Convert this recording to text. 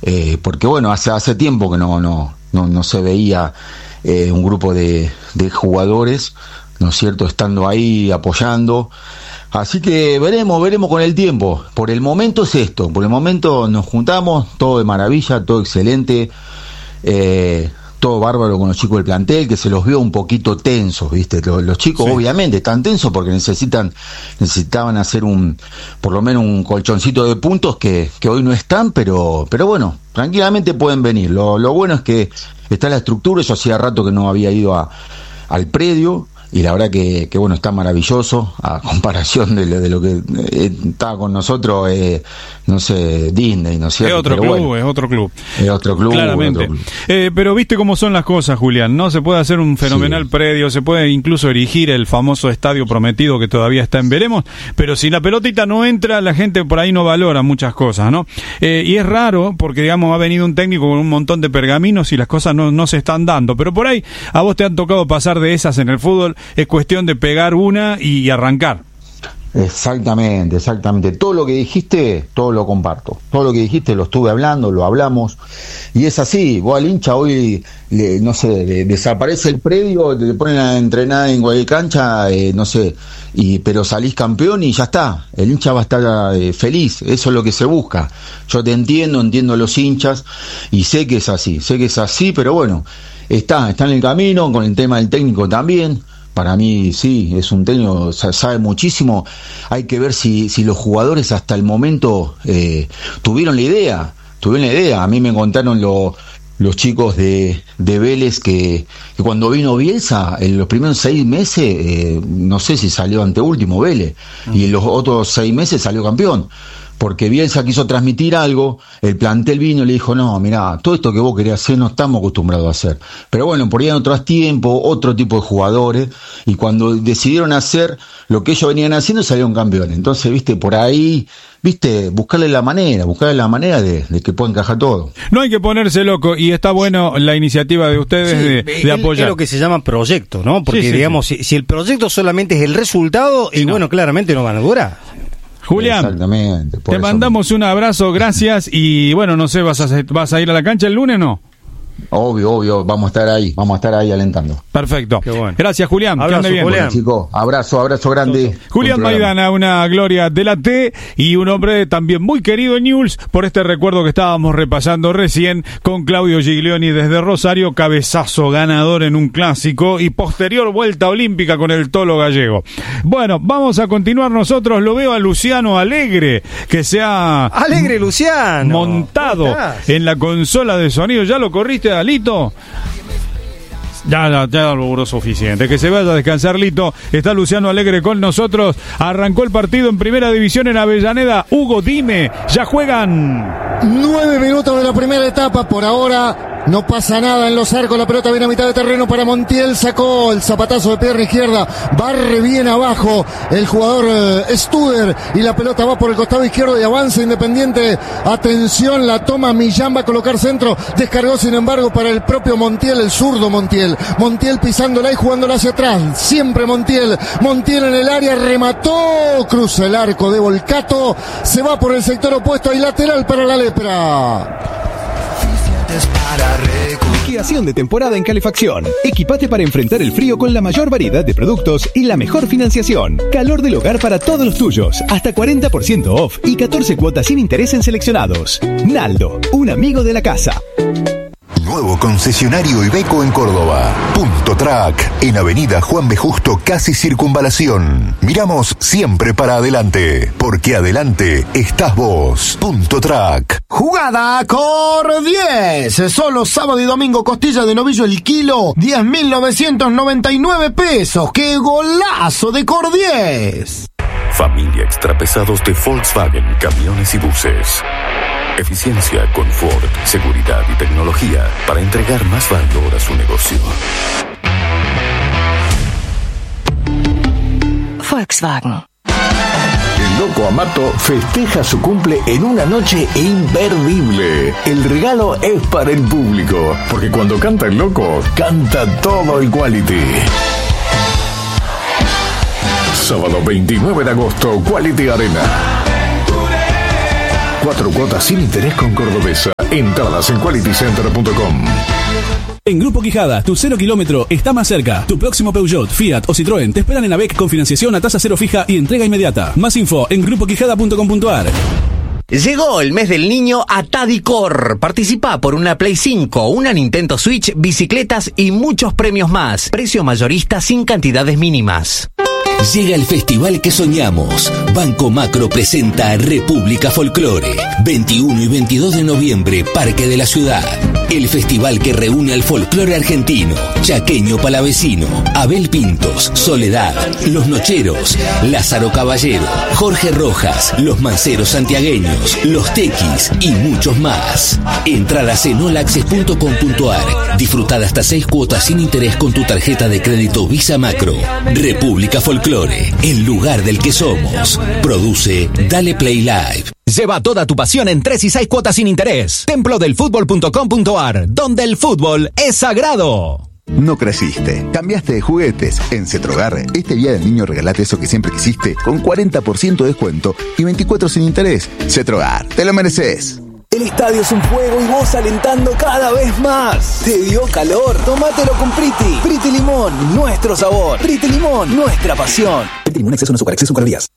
porque bueno, hace tiempo que no se veía un grupo de jugadores, ¿no es cierto?, estando ahí apoyando. Así que veremos con el tiempo. Por el momento es esto, por el momento nos juntamos, todo de maravilla, todo excelente, todo bárbaro con los chicos del plantel, que se los vio un poquito tensos, ¿viste? Los chicos sí, obviamente están tensos porque necesitaban hacer por lo menos un colchoncito de puntos que hoy no están, pero bueno, tranquilamente pueden venir. Lo bueno es que está la estructura. Yo hacía rato que no había ido al predio, y la verdad que bueno, está maravilloso a comparación de lo que estaba con nosotros, no sé, Disney, ¿no es cierto? Es otro club. Claramente. Otro club. Pero viste cómo son las cosas, Julián, ¿no? Se puede hacer un fenomenal predio, se puede incluso erigir el famoso estadio prometido que todavía está en veremos, pero si la pelotita no entra, la gente por ahí no valora muchas cosas, ¿no? Y es raro porque, digamos, ha venido un técnico con un montón de pergaminos y las cosas no se están dando, pero por ahí a vos te han tocado pasar de esas en el fútbol. Es cuestión de pegar una y arrancar. Exactamente. Todo lo que dijiste, todo lo comparto. Todo lo que dijiste lo estuve hablando, lo hablamos. Y es así, vos al hincha hoy, no sé, desaparece el predio, te ponen a entrenar en cualquier cancha, no sé, pero salís campeón y ya está. El hincha va a estar feliz, eso es lo que se busca. Yo te entiendo a los hinchas y sé que es así, pero bueno, está en el camino, con el tema del técnico también. Para mí sí, es un técnico, sabe muchísimo. Hay que ver si los jugadores hasta el momento tuvieron la idea. A mí me contaron los chicos de Vélez que cuando vino Bielsa, en los primeros 6 meses, no sé si salió anteúltimo Vélez, y en los otros 6 meses salió campeón. Porque Bielsa quiso transmitir algo, el plantel vino y le dijo, no, mirá, todo esto que vos querés hacer no estamos acostumbrados a hacer. Pero bueno, por ahí en otros tiempos, otro tipo de jugadores, y cuando decidieron hacer lo que ellos venían haciendo, salieron campeones. Entonces, viste, por ahí, viste, buscarle la manera de que pueda encajar todo. No hay que ponerse loco, y está bueno la iniciativa de ustedes de apoyar. Es lo que se llama proyecto, ¿no? Porque digamos, si el proyecto solamente es el resultado, y bueno, claramente no van a durar. Julián, exactamente, te mandamos un abrazo, gracias, y bueno, no sé, ¿vas a ir a la cancha el lunes, no? Obvio, vamos a estar ahí alentando. Perfecto. Qué bueno. Gracias, Julián. Abrazo, que ande bien. Julián. Bueno, chicos, abrazo grande. Julián Maidana, una gloria de la T y un hombre también muy querido en Newell's por este recuerdo que estábamos repasando recién con Claudio Giglioni desde Rosario, cabezazo ganador en un clásico y posterior vuelta olímpica con el Tolo Gallego. Bueno, vamos a continuar nosotros. Lo veo a Luciano Alegre, que se ha Luciano montado en la consola de sonido. ¿Ya lo corriste, Lito? Ya logró suficiente. Que se vaya a descansar, Lito. Está Luciano Alegre con nosotros. Arrancó el partido en Primera División en Avellaneda. Hugo, dime, ya juegan 9 minutos de la primera etapa. Por ahora no pasa nada en los arcos. La pelota viene a mitad de terreno para Montiel. Sacó el zapatazo de pierna izquierda. Barre bien abajo el jugador Studer. Y la pelota va por el costado izquierdo y avanza Independiente. Atención, la toma Millán. Va a colocar centro. Descargó sin embargo para el propio Montiel, el zurdo Montiel. Montiel pisándola y jugándola hacia atrás. Siempre Montiel. Montiel en el área. Remató. Cruza el arco de Volcato. Se va por el sector opuesto y lateral para la Lepra. Liquidación de temporada en calefacción. Equipate para enfrentar el frío con la mayor variedad de productos y la mejor financiación. Calor del hogar para todos los tuyos. Hasta 40% off y 14 cuotas sin interés en seleccionados. Naldo, un amigo de la casa. Nuevo concesionario Iveco en Córdoba. Punto Track, en Avenida Juan B. Justo, casi Circunvalación. Miramos siempre para adelante, porque adelante estás vos. Punto Track. Jugada Cor 10. Solo sábado y domingo costilla de novillo el kilo. 10.999 pesos. ¡Qué golazo de Cor 10! Familia extrapesados de Volkswagen, camiones y buses. Eficiencia, confort, seguridad y tecnología para entregar más valor a su negocio. Volkswagen. El Loco Amato festeja su cumple en una noche imperdible. El regalo es para el público, porque cuando canta el Loco, canta todo el Quality. Sábado 29 de agosto, Quality Arena. 4 cuotas sin interés con Cordobesa. Entradas en qualitycenter.com. En Grupo Quijada, tu 0 kilómetro está más cerca. Tu próximo Peugeot, Fiat o Citroën te esperan en AVEC con financiación a tasa cero fija y entrega inmediata. Más info en grupoquijada.com.ar. Llegó el mes del niño a Tadicor. Participa por una Play 5, una Nintendo Switch, bicicletas y muchos premios más. Precio mayorista sin cantidades mínimas. Llega el festival que soñamos. Banco Macro presenta República Folclore. 21 y 22 de noviembre, Parque de la Ciudad. El festival que reúne al folclore argentino, chaqueño palavecino, Abel Pintos, Soledad, Los Nocheros, Lázaro Caballero, Jorge Rojas, Los Manceros santiagueños, Los Tequis y muchos más. Entradas en olaccess.com.ar. Disfrutad hasta 6 cuotas sin interés con tu tarjeta de crédito Visa Macro. República Folclore, el lugar del que somos. Produce Dale Play Live. Lleva toda tu pasión en 3 y 6 cuotas sin interés. Templodelfutbol.com.ar, donde el fútbol es sagrado. No creciste, cambiaste de juguetes. En Cetrogar, este día del niño regalate eso que siempre quisiste con 40% de descuento y 24 sin interés. Cetrogar, te lo mereces. El estadio es un juego y vos alentando cada vez más. ¿Te dio calor? Tómatelo con Priti. Priti Limón, nuestro sabor. Priti Limón, nuestra pasión. Priti Limón, exceso en azúcar, exceso en calorías.